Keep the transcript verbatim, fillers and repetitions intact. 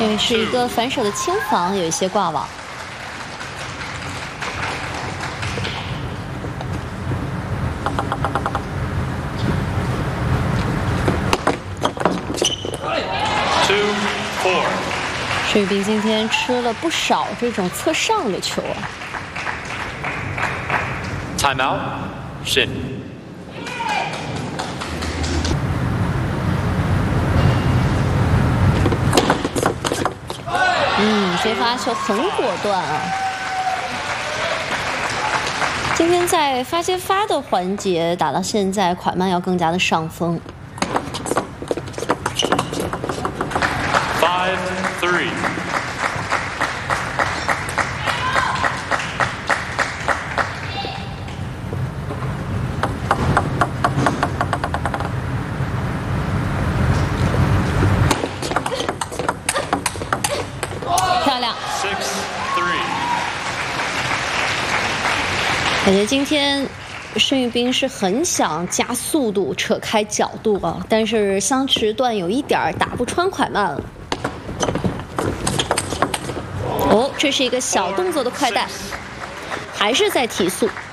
因为是一个反手的轻防，有一些挂网。水玉彬今天吃了不少这种侧上的球啊。 Timeout. Shin. 嗯，这发球很果断啊！今天在发接发的环节打到现在，蒯曼要更加的上风。 Five, three. 漂亮。 Six, three. 感觉今天申玉彬是很想加速度、扯开角度啊，但是相持段有一点打不穿蒯曼了。哦，这是一个小动作的快带，还是在提速。